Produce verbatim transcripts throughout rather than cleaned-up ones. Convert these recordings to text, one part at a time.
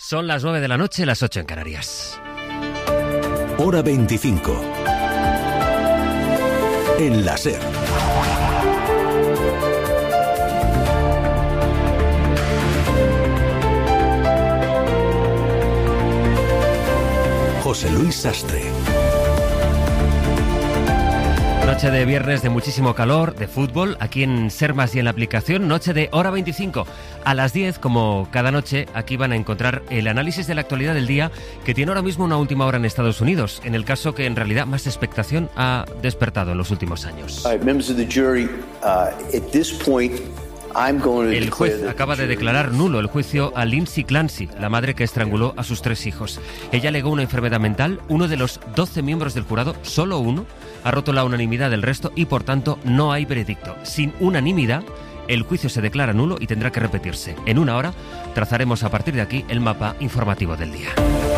Son las nueve de la noche, las ocho en Canarias. Hora veinticinco. En la SER. José Luis Sastre. Noche de viernes de muchísimo calor, de fútbol, aquí en Ser Más y en la aplicación. Noche de Hora veinticinco. A las diez, como cada noche, aquí van a encontrar el análisis de la actualidad del día, que tiene ahora mismo una última hora en Estados Unidos, en el caso que en realidad más expectación ha despertado en los últimos años. El juez acaba de declarar nulo el juicio a Lindsay Clancy, la madre que estranguló a sus tres hijos. Ella alegó una enfermedad mental. Uno de los doce miembros del jurado, solo uno, ha roto la unanimidad del resto y, por tanto, no hay veredicto. Sin unanimidad, el juicio se declara nulo y tendrá que repetirse. En una hora trazaremos a partir de aquí el mapa informativo del día.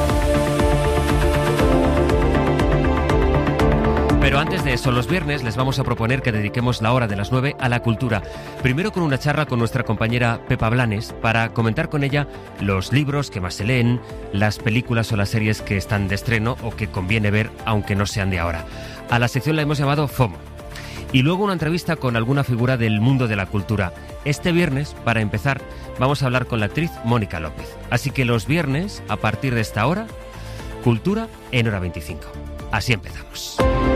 Pero antes de eso, los viernes les vamos a proponer que dediquemos la hora de las nueve a la cultura. Primero con una charla con nuestra compañera Pepa Blanes para comentar con ella los libros que más se leen, las películas o las series que están de estreno o que conviene ver aunque no sean de ahora. A la sección la hemos llamado FOMO. Y luego una entrevista con alguna figura del mundo de la cultura. Este viernes, para empezar, vamos a hablar con la actriz Mónica López. Así que los viernes, a partir de esta hora, cultura en Hora veinticinco. Así empezamos.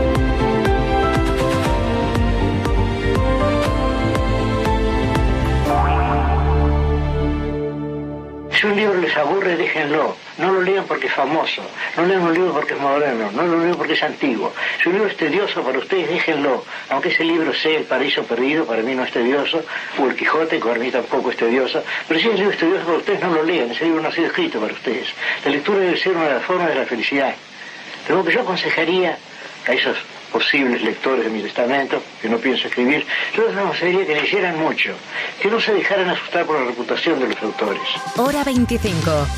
Si un libro les aburre, déjenlo. No lo lean porque es famoso. No lean un libro porque es moderno. No lo lean porque es antiguo. Si un libro es tedioso para ustedes, déjenlo. Aunque ese libro sea El Paraíso Perdido, para mí no es tedioso. O El Quijote, que para mí tampoco es tedioso. Pero si el libro es tedioso para ustedes, no lo lean. Ese libro no ha sido escrito para ustedes. La lectura debe ser una de las formas de la felicidad. Pero lo que yo aconsejaría a esos posibles lectores de mi testamento, que no pienso escribir, yo les aconsejaría que leyeran mucho, que no se dejaran asustar por la reputación de los autores. Hora veinticinco.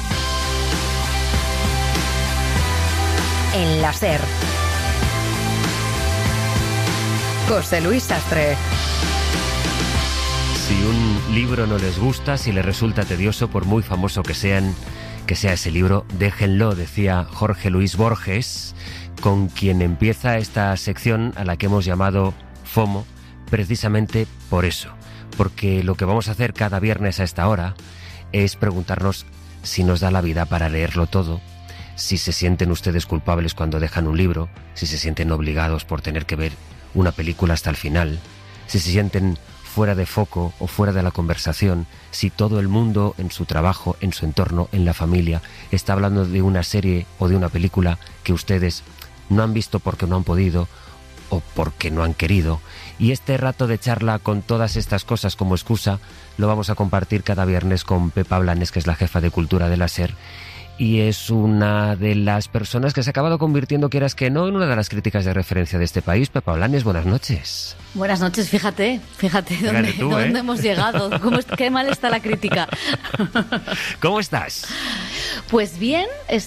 En la SER. José Luis Sastre. Si un libro no les gusta, si les resulta tedioso, por muy famoso que sean, que sea ese libro, déjenlo, decía Jorge Luis Borges, con quien empieza esta sección a la que hemos llamado FOMO, precisamente por eso, porque lo que vamos a hacer cada viernes a esta hora es preguntarnos si nos da la vida para leerlo todo, si se sienten ustedes culpables cuando dejan un libro, si se sienten obligados por tener que ver una película hasta el final, si se sienten fuera de foco o fuera de la conversación, si todo el mundo en su trabajo, en su entorno, en la familia, está hablando de una serie o de una película que ustedes no han visto porque no han podido o porque no han querido. Y este rato de charla con todas estas cosas como excusa lo vamos a compartir cada viernes con Pepa Blanes, que es la jefa de cultura de la SER, y es una de las personas que se ha acabado convirtiendo, quieras que no, en una de las críticas de referencia de este país. Pepa Blanes, buenas noches. Buenas noches, fíjate, fíjate dónde, tú, dónde ¿eh? hemos llegado, cómo, qué mal está la crítica. ¿Cómo estás? Pues bien,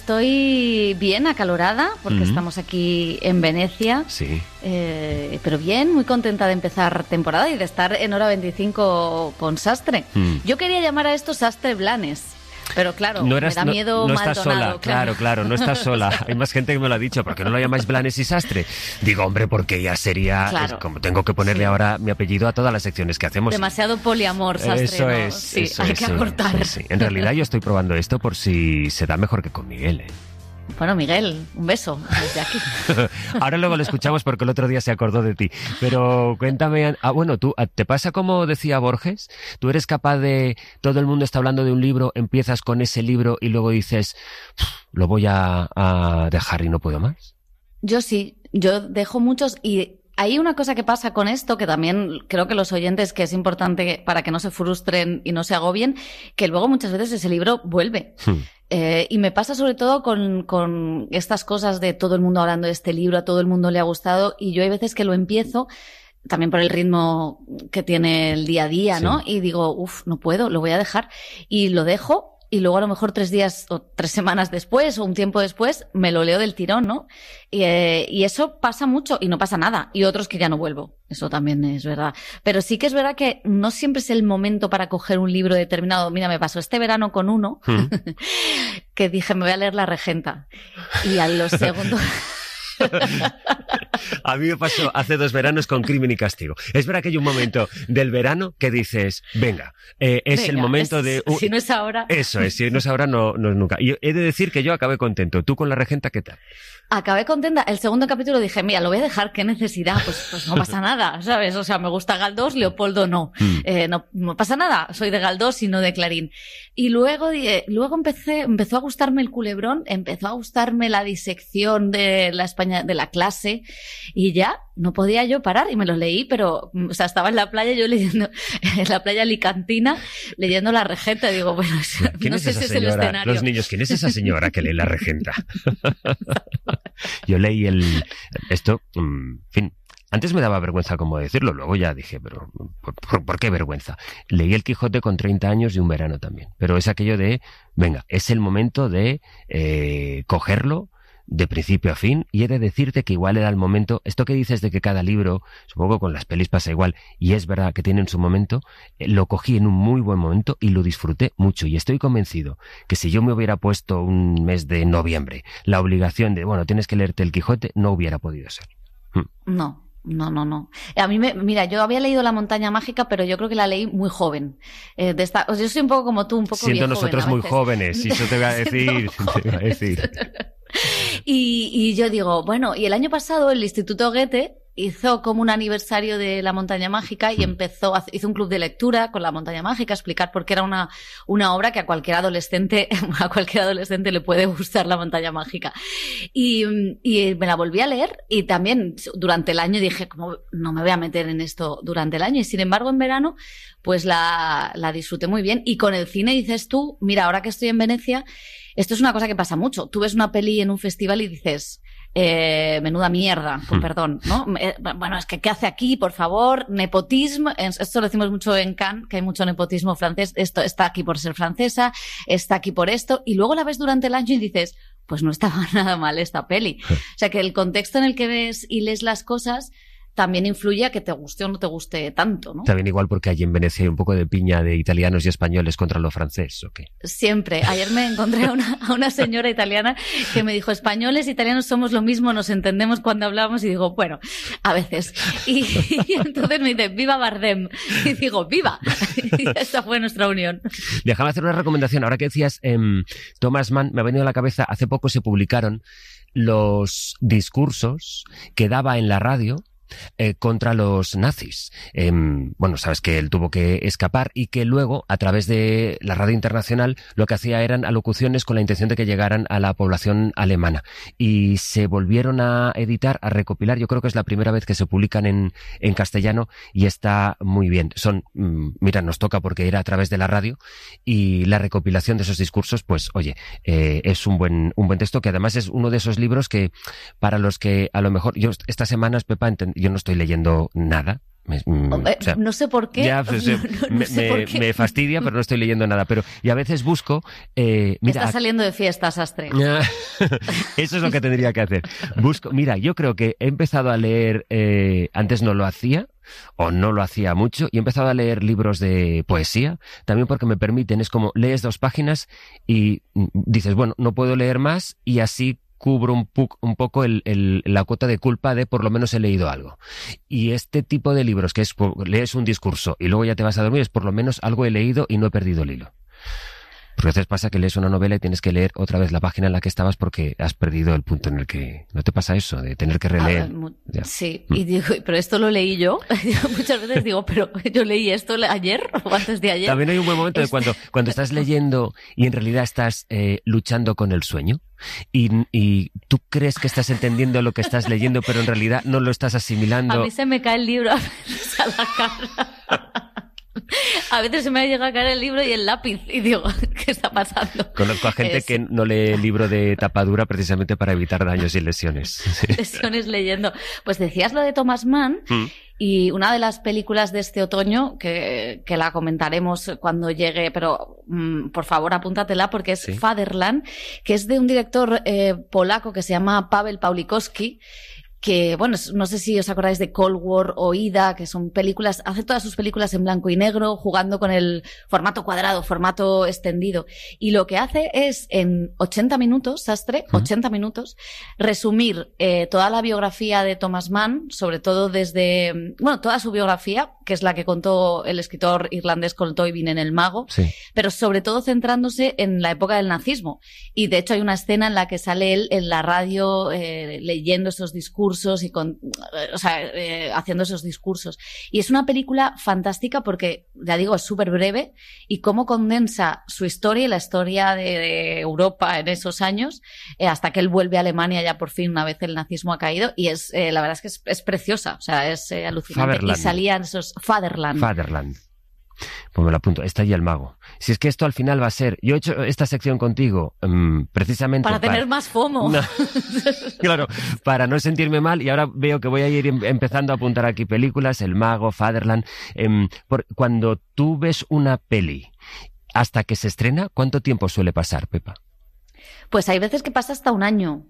estoy bien acalorada, porque mm-hmm. estamos aquí en Venecia. Sí. Eh, pero bien, muy contenta de empezar temporada y de estar en Hora veinticinco con Sastre. Mm. Yo quería llamar a esto Sastre Blanes. Pero claro, no eras, me da miedo no, no mal estás donado, sola, claro, claro, no estás sola. Hay más gente que me lo ha dicho, ¿por qué no lo llamáis Blanes y Sastre? Digo, hombre, porque ya sería, claro. es como tengo que ponerle sí. ahora mi apellido a todas las secciones que hacemos. Demasiado poliamor, Sastre. Eso ¿no? es, sí, eso hay es, que sí, acortar. Sí, sí. En realidad yo estoy probando esto por si se da mejor que con Miguel, ¿eh? Bueno, Miguel, un beso desde aquí. Ahora luego lo escuchamos porque el otro día se acordó de ti. Pero cuéntame, ah, bueno, tú, ¿te pasa como decía Borges? ¿Tú eres capaz de, todo el mundo está hablando de un libro, empiezas con ese libro y luego dices, lo voy a, a dejar y no puedo más? Yo sí, yo dejo muchos y... Hay una cosa que pasa con esto, que también creo que los oyentes, que es importante para que no se frustren y no se agobien, que luego muchas veces ese libro vuelve. Hmm. Eh, y me pasa sobre todo con, con estas cosas de todo el mundo hablando de este libro, a todo el mundo le ha gustado, y yo hay veces que lo empiezo, también por el ritmo que tiene el día a día, sí. ¿no? Y digo, uff, no puedo, lo voy a dejar. Y lo dejo. Y luego a lo mejor tres días o tres semanas después o un tiempo después me lo leo del tirón, ¿no? Y, eh, y eso pasa mucho y no pasa nada. Y otros que ya no vuelvo. Eso también es verdad. Pero sí que es verdad que no siempre es el momento para coger un libro determinado. Mira, me pasó este verano con uno. ¿Mm? que dije, me voy a leer La Regenta. Y a los segundos... A mí me pasó hace dos veranos con Crimen y Castigo. Es verdad que hay un momento del verano que dices, venga, eh, es venga, el momento es, de... Uh, si no es ahora... Eso es, si no es ahora, no, no es nunca. Y he de decir que yo acabé contento. ¿Tú con La Regenta qué tal? Acabé contenta. El segundo capítulo dije, mira, lo voy a dejar, qué necesidad, pues, pues no pasa nada, ¿sabes? O sea, me gusta Galdós, Leopoldo no. Mm. Eh, no. No pasa nada, soy de Galdós y no de Clarín. Y luego, eh, luego empecé, empezó a gustarme el culebrón, empezó a gustarme la disección de la España, de la clase, y ya no podía yo parar, y me los leí, pero, o sea, estaba en la playa yo leyendo, en la playa alicantina, leyendo La Regenta, y digo, bueno, ¿quién no es sé esa si es señora? el escenario. Los niños, ¿quién es esa señora que lee La Regenta? Yo leí el... Esto, en fin, antes me daba vergüenza como decirlo, luego ya dije, pero ¿por, por, ¿por qué vergüenza? Leí El Quijote con treinta años y un verano también, pero es aquello de, venga, es el momento de eh, cogerlo de principio a fin, y he de decirte que igual era el momento, esto que dices de que cada libro, supongo con las pelis pasa igual, y es verdad que tienen su momento, eh, lo cogí en un muy buen momento y lo disfruté mucho, y estoy convencido que si yo me hubiera puesto un mes de noviembre la obligación de, bueno, tienes que leerte El Quijote, no hubiera podido ser. Hmm. No. No, no, no. A mí me, mira, yo había leído La Montaña Mágica, pero yo creo que la leí muy joven. Eh, de esta, o sea, yo soy un poco como tú, un poco Siendo viejoven nosotros muy jóvenes, y eso te voy a decir, te iba a decir. Y, y yo digo, bueno, y el año pasado el Instituto Goethe hizo como un aniversario de La Montaña Mágica y empezó, hizo un club de lectura con La Montaña Mágica, explicar por qué era una, una obra que a cualquier adolescente, a cualquier adolescente le puede gustar La Montaña Mágica. Y, y me la volví a leer, y también durante el año dije, como no me voy a meter en esto durante el año, y sin embargo en verano pues la, la disfruté muy bien. Y con el cine dices tú, mira, ahora que estoy en Venecia, esto es una cosa que pasa mucho. Tú ves una peli en un festival y dices, eh, menuda mierda, con perdón, ¿no? Eh, bueno, es que ¿qué hace aquí, por favor? Nepotismo, esto lo decimos mucho en Cannes, que hay mucho nepotismo francés, esto está aquí por ser francesa, está aquí por esto, y luego la ves durante el año y dices, pues no estaba nada mal esta peli. O sea, que el contexto en el que ves y lees las cosas también influye a que te guste o no te guste tanto, ¿no? También igual porque allí en Venecia hay un poco de piña de italianos y españoles contra lo francés, ¿o qué? Siempre. Ayer me encontré a una, a una señora italiana que me dijo, españoles, italianos somos lo mismo, nos entendemos cuando hablamos, y digo, bueno, a veces. Y, y entonces me dice, viva Bardem. Y digo, viva. Y esa fue nuestra unión. Déjame hacer una recomendación. Ahora que decías, eh, Thomas Mann, me ha venido a la cabeza, hace poco se publicaron los discursos que daba en la radio Eh, contra los nazis. Eh, bueno, sabes que él tuvo que escapar y que luego, a través de la radio internacional, lo que hacía eran alocuciones con la intención de que llegaran a la población alemana. Y se volvieron a editar, a recopilar. Yo creo que es la primera vez que se publican en, en castellano, y está muy bien. Son, mmm, mira, nos toca porque era a través de la radio, y la recopilación de esos discursos, pues, oye, eh, es un buen, un buen texto, que además es uno de esos libros que, para los que a lo mejor, yo estas semanas, Pepa, ent- yo no estoy leyendo nada. Me, mm, eh, o sea, no sé por qué. Ya, pues, no, no, no me, sé por me, qué. me fastidia, pero no estoy leyendo nada. Pero, y a veces busco... Eh, mira, Está saliendo de fiesta, Sastre. eso es lo que tendría que hacer. Busco, mira, yo creo que he empezado a leer... Eh, antes no lo hacía, o no lo hacía mucho, y he empezado a leer libros de poesía, también porque me permiten, es como lees dos páginas y dices, bueno, no puedo leer más, y así cubro un, pu- un poco el, el, la cuota de culpa de por lo menos he leído algo. Y este tipo de libros, que es lees un discurso y luego ya te vas a dormir, es por lo menos algo he leído y no he perdido el hilo. Porque a veces pasa que lees una novela y tienes que leer otra vez la página en la que estabas porque has perdido el punto en el que... ¿No te pasa eso? De tener que releer. Ah, sí, y digo, pero esto lo leí yo. Muchas veces digo, pero yo leí esto ayer o antes de ayer. También hay un buen momento de Este- cuando, cuando estás leyendo y en realidad estás eh, luchando con el sueño, y, y tú crees que estás entendiendo lo que estás leyendo, pero en realidad no lo estás asimilando. A mí se me cae el libro a veces a la cara. A veces se me llega a caer el libro y el lápiz y digo, ¿qué está pasando? Conozco a gente Es- que no lee el libro de tapadura precisamente para evitar daños y lesiones. Sí. Lesiones leyendo. Pues decías lo de Thomas Mann, Mm. y una de las películas de este otoño, que, que la comentaremos cuando llegue, pero mm, por favor apúntatela, porque es Sí. Fatherland, que es de un director eh, polaco que se llama Paweł Pawlikowski, que, bueno, no sé si os acordáis de Cold War o Ida, que son películas, hace todas sus películas en blanco y negro, jugando con el formato cuadrado, formato extendido. Y lo que hace es, en ochenta minutos, Sastre, ¿Mm? ochenta minutos, resumir eh, toda la biografía de Thomas Mann, sobre todo desde, bueno, toda su biografía, que es la que contó el escritor irlandés Colm Tóibín en El Mago, sí. pero sobre todo centrándose en la época del nazismo. Y de hecho hay una escena en la que sale él en la radio eh, leyendo esos discursos y con, o sea, eh, haciendo esos discursos. Y es una película fantástica porque, ya digo, es súper breve y cómo condensa su historia y la historia de, de Europa en esos años eh, hasta que él vuelve a Alemania ya por fin una vez el nazismo ha caído y es, eh, la verdad es que es, es preciosa, o sea, es eh, alucinante. Fatherland. Y salían esos Fatherland. Fatherland. Pues me lo apunto, está ahí el mago. Si es que esto al final va a ser... Yo he hecho esta sección contigo um, precisamente... Para, para tener más FOMO. No, claro, para no sentirme mal y ahora veo que voy a ir em- empezando a apuntar aquí películas, El Mago, Fatherland... Um, por, cuando tú ves una peli hasta que se estrena, ¿cuánto tiempo suele pasar, Pepa? Pues hay veces que pasa hasta un año.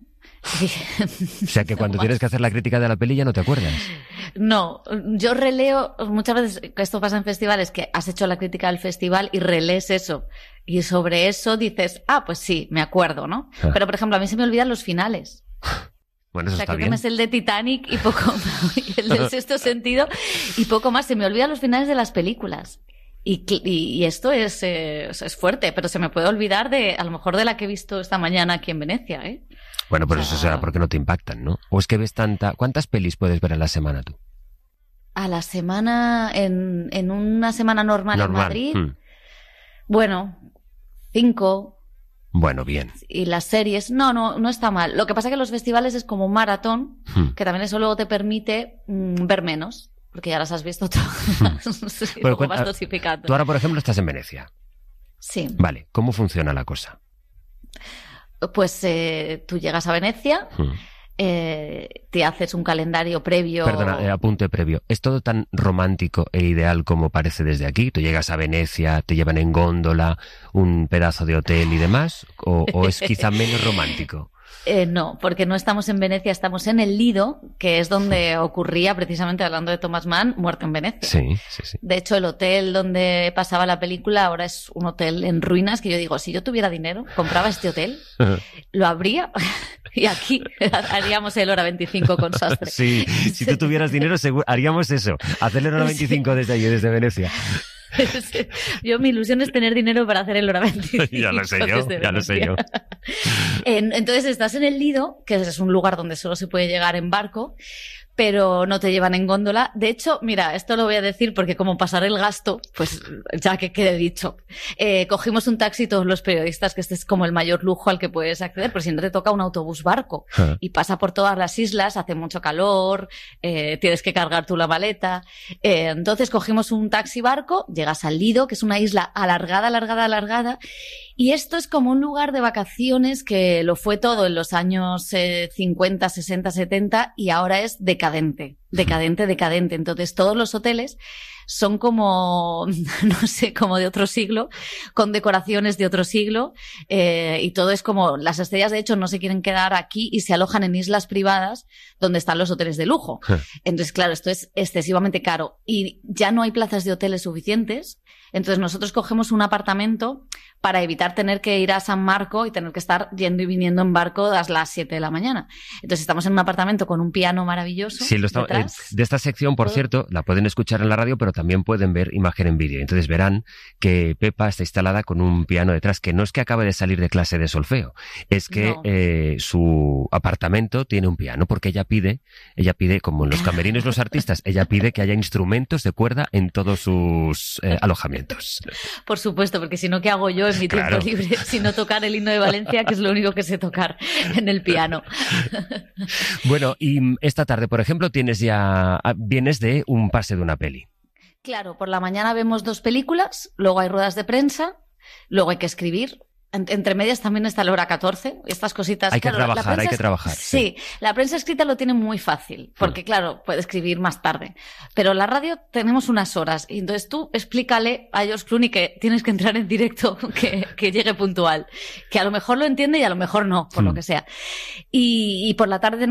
O sea que cuando no tienes que hacer la crítica de la peli ya no te acuerdas. No, yo releo, muchas veces, esto pasa en festivales, que has hecho la crítica del festival y relees eso. Y sobre eso dices, ah, pues sí, me acuerdo, ¿no? Ah. Pero, por ejemplo, a mí se me olvidan los finales. Bueno, eso o sea, está creo bien. que me es el de Titanic y poco más, y el del Sexto Sentido y poco más. Se me olvidan los finales de las películas. Y, y, y esto es, eh, es fuerte, pero se me puede olvidar de, a lo mejor, de la que he visto esta mañana aquí en Venecia, ¿eh? Bueno, pero o sea, eso será porque no te impactan, ¿no? ¿O es que ves tanta... ¿Cuántas pelis puedes ver a la semana tú? A la semana, en, en una semana normal, normal. en Madrid, hmm. bueno, cinco... Bueno, bien. Y las series, no, no, no está mal. Lo que pasa es que los festivales es como un maratón, hmm. que también eso luego te permite mmm, ver menos. Porque ya las has visto todas. Hmm. sí, bueno, cuenta, vas dosificando. Tú ahora, por ejemplo, estás en Venecia. Sí. Vale, ¿cómo funciona la cosa? Pues eh, tú llegas a Venecia, hmm. eh, te haces un calendario previo... Perdona, eh, apunte previo. ¿Es todo tan romántico e ideal como parece desde aquí? ¿Tú llegas a Venecia, te llevan en góndola, un pedazo de hotel y demás? ¿O, o es quizá menos romántico? Eh, no, porque no estamos en Venecia, estamos en el Lido, que es donde ocurría, precisamente hablando de Thomas Mann, Muerte en Venecia. Sí, sí, sí. De hecho, el hotel donde pasaba la película ahora es un hotel en ruinas, que yo digo, si yo tuviera dinero, compraba este hotel, lo abría y aquí haríamos el Hora veinticinco con Sastre. Sí, si tú tuvieras dinero, seguro, haríamos eso, hacer el Hora veinticinco desde allí, desde Venecia. Yo, mi ilusión es tener dinero para hacer el Hora veinticinco. Ya lo sé yo, ya lo sé yo. Entonces estás en el Lido, que es un lugar donde solo se puede llegar en barco, pero no te llevan en góndola. De hecho, mira, esto lo voy a decir porque como pasar el gasto, pues ya que quede dicho. Eh, cogimos un taxi todos los periodistas, que este es como el mayor lujo al que puedes acceder, pero si no te toca un autobús barco uh-huh. y pasa por todas las islas, hace mucho calor, eh, tienes que cargar tú la maleta. Eh, entonces cogimos un taxi barco, llegas al Lido, que es una isla alargada, alargada, alargada, y esto es como un lugar de vacaciones que lo fue todo en los años eh, cincuenta, sesenta, setenta y ahora es decadente, decadente, decadente. Entonces todos los hoteles son como, no sé, como de otro siglo, con decoraciones de otro siglo, eh, y todo es como, las estrellas de hecho no se quieren quedar aquí y se alojan en islas privadas donde están los hoteles de lujo. Entonces, claro, esto es excesivamente caro y ya no hay plazas de hoteles suficientes. Entonces nosotros cogemos un apartamento para evitar tener que ir a San Marco y tener que estar yendo y viniendo en barco a las siete de la mañana. Entonces estamos en un apartamento con un piano maravilloso. Sí, lo está, eh, de esta sección, por cierto, la pueden escuchar en la radio, pero también pueden ver imagen en vídeo. Entonces verán que Pepa está instalada con un piano detrás, que no es que acabe de salir de clase de solfeo, es que no. eh, su apartamento tiene un piano, porque ella pide, ella pide, como en los camerinos los artistas, ella pide que haya instrumentos de cuerda en todos sus eh, alojamientos. Por supuesto, porque si no, ¿qué hago yo en mi tiempo claro. libre? Si no tocar el himno de Valencia, que es lo único que sé tocar en el piano. Bueno, y esta tarde, por ejemplo, tienes ya, vienes de un pase de una peli. Claro, por la mañana vemos dos películas, luego hay ruedas de prensa, luego hay que escribir. Entre medias también está la hora catorce, estas cositas. Hay que claro, trabajar, hay que trabajar. Sí, sí, la prensa escrita lo tiene muy fácil, porque hmm. claro, puede escribir más tarde. Pero la radio tenemos unas horas, y entonces tú explícale a George Clooney que tienes que entrar en directo, que, que llegue puntual. Que a lo mejor lo entiende y a lo mejor no, por hmm. lo que sea. Y, y por la tarde